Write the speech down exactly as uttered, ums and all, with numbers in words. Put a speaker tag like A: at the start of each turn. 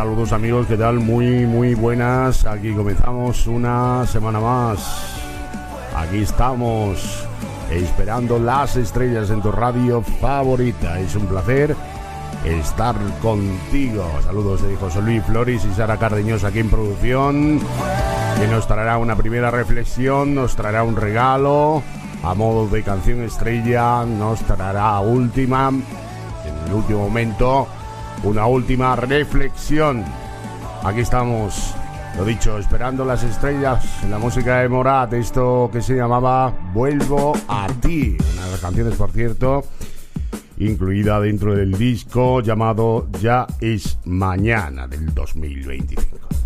A: Saludos amigos, ¿qué tal? Muy, muy buenas. Aquí comenzamos una semana más. Aquí estamos esperando las estrellas en tu radio favorita. Es un placer estar contigo. Saludos de José Luis Flores y Sara Cardeñosa aquí en producción, que nos traerá una primera reflexión, nos traerá un regalo a modo de canción estrella, nos traerá última, en el último momento, una última reflexión. Aquí estamos, lo dicho, esperando las estrellas, la música de Morat, esto que se llamaba Vuelvo a ti, una de las canciones, por cierto, incluida dentro del disco llamado Ya es Mañana del dos mil veinticinco.